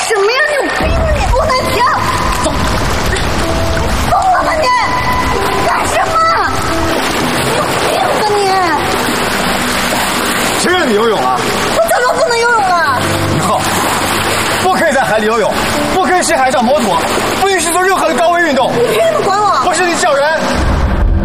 什么呀？你有病啊！你不能停！走！你疯了吧你？干什么？你有病吧你？ 谁让你游泳了？ 我怎么不能游泳了？ 以后不可以在海里游泳，不可以骑海上摩托，不允许做任何的高危运动。 你凭什么管我？ 不是你叫人。